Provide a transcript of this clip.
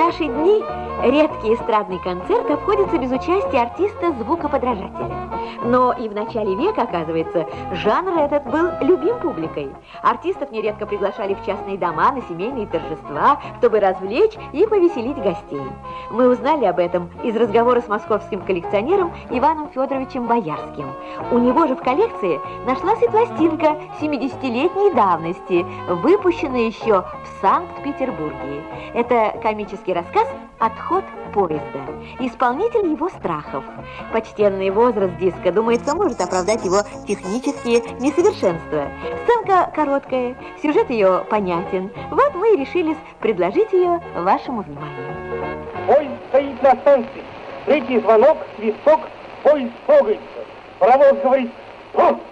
наши дни редкий эстрадный концерт обходится без участия артиста-звукоподражателя. Но и в начале века, оказывается, жанр этот был любим публикой. Артистов нередко приглашали в частные дома на семейные торжества, чтобы развлечь и повеселить гостей. Мы узнали об этом из разговора с московским коллекционером Иваном Федоровичем Боярским. У него же в коллекции нашлась и пластинка 70-летней давности, выпущенная еще в Санкт-Петербурге. Это комический рассказ «Отход поезда». Исполнитель его Страхов. Почтенный возраст диска, думается, может оправдать его технические несовершенства. Сценка короткая, сюжет ее понятен. Вот мы и решили предложить ее вашему вниманию. Поезд стоит на станции. Третий звонок, свисток, поезд трогается. Паровоз говорит: «Стоп!»